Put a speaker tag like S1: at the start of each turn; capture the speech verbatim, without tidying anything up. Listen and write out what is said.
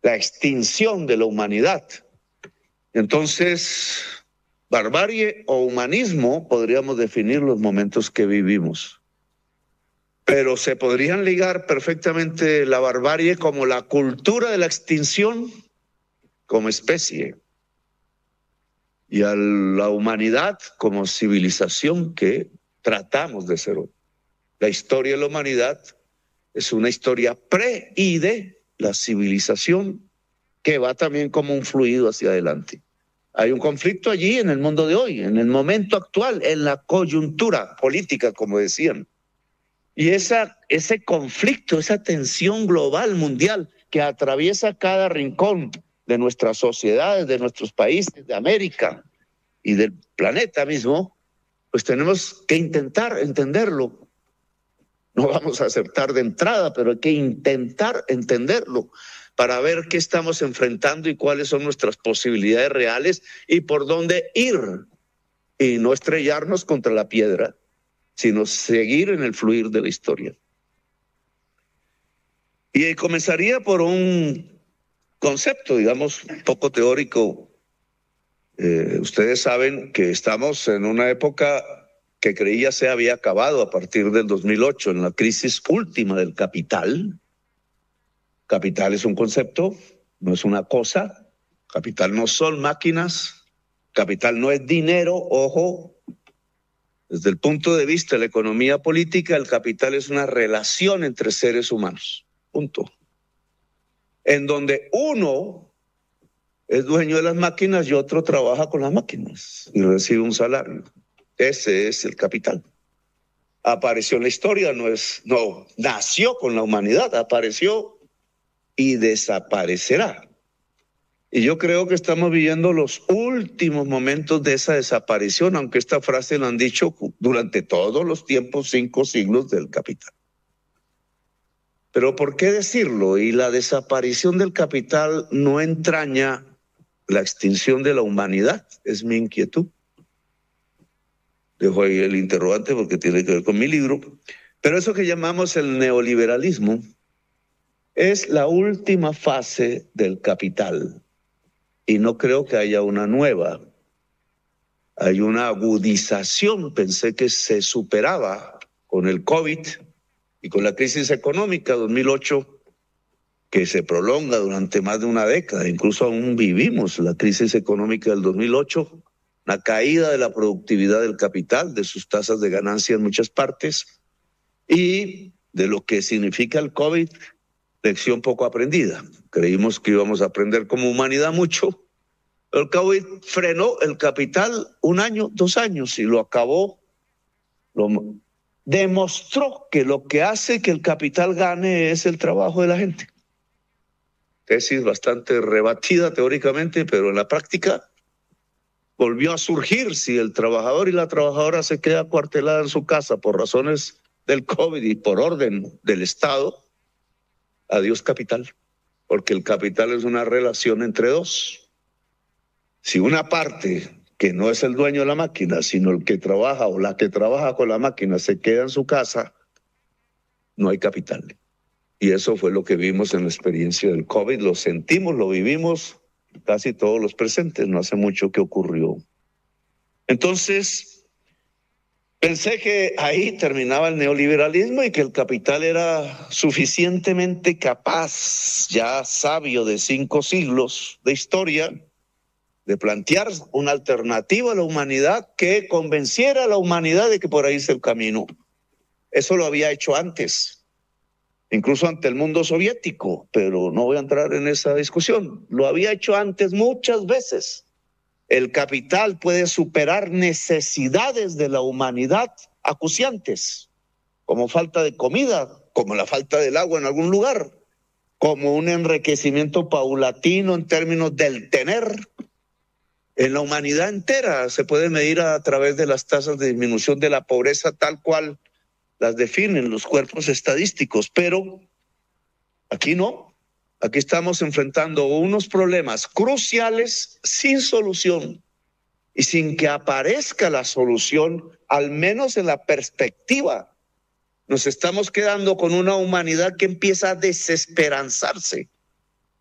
S1: la extinción de la humanidad. Entonces, barbarie o humanismo podríamos definir los momentos que vivimos. Pero se podrían ligar perfectamente la barbarie como la cultura de la extinción como especie y a la humanidad como civilización que tratamos de ser hoy. La historia de la humanidad es una historia pre y de la civilización que va también como un fluido hacia adelante. Hay un conflicto allí en el mundo de hoy, en el momento actual, en la coyuntura política, como decían. Y esa, ese conflicto, esa tensión global, mundial, que atraviesa cada rincón de nuestras sociedades, de nuestros países, de América y del planeta mismo, pues tenemos que intentar entenderlo. No vamos a aceptar de entrada, pero hay que intentar entenderlo para ver qué estamos enfrentando y cuáles son nuestras posibilidades reales y por dónde ir y no estrellarnos contra la piedra, sino seguir en el fluir de la historia. Y comenzaría por un concepto, digamos, un poco teórico. Eh, ustedes saben que estamos en una época que creía se había acabado a partir del dos mil ocho, en la crisis última del capital. Capital es un concepto, no es una cosa. Capital no son máquinas. Capital no es dinero, ojo. Desde el punto de vista de la economía política, el capital es una relación entre seres humanos, punto. En donde uno es dueño de las máquinas y otro trabaja con las máquinas y recibe un salario. Ese es el capital. Apareció en la historia, no es, no, nació con la humanidad, apareció y desaparecerá. Y yo creo que estamos viviendo los últimos momentos de esa desaparición, aunque esta frase la han dicho durante todos los tiempos, cinco siglos del capital. Pero ¿por qué decirlo? Y la desaparición del capital no entraña la extinción de la humanidad, es mi inquietud. Dejo ahí el interrogante porque tiene que ver con mi libro. Pero eso que llamamos el neoliberalismo es la última fase del capital. Y no creo que haya una nueva. Hay una agudización, pensé que se superaba con el COVID y con la crisis económica dos mil ocho, que se prolonga durante más de una década. Incluso aún vivimos la crisis económica del dos mil ocho, la caída de la productividad del capital, de sus tasas de ganancia en muchas partes, y de lo que significa el COVID, lección poco aprendida. Creímos que íbamos a aprender como humanidad mucho. El COVID frenó el capital un año, dos años y lo acabó. Lo demostró que lo que hace que el capital gane es el trabajo de la gente. Tesis bastante rebatida teóricamente, pero en la práctica volvió a surgir. Si el trabajador y la trabajadora se queda acuartelada en su casa por razones del COVID y por orden del Estado, adiós capital, porque el capital es una relación entre dos. Si una parte que no es el dueño de la máquina, sino el que trabaja o la que trabaja con la máquina se queda en su casa, no hay capital. Y eso fue lo que vimos en la experiencia del COVID, lo sentimos, lo vivimos casi todos los presentes, no hace mucho que ocurrió. Entonces, pensé que ahí terminaba el neoliberalismo y que el capital era suficientemente capaz, ya sabio de cinco siglos de historia, de plantear una alternativa a la humanidad que convenciera a la humanidad de que por ahí es el camino. Eso lo había hecho antes, incluso ante el mundo soviético, pero no voy a entrar en esa discusión. Lo había hecho antes muchas veces. El capital puede superar necesidades de la humanidad acuciantes, como falta de comida, como la falta del agua en algún lugar, como un enriquecimiento paulatino en términos del tener. En la humanidad entera se puede medir a través de las tasas de disminución de la pobreza tal cual las definen los cuerpos estadísticos, pero aquí no. Aquí estamos enfrentando unos problemas cruciales sin solución y sin que aparezca la solución, al menos en la perspectiva. Nos estamos quedando con una humanidad que empieza a desesperanzarse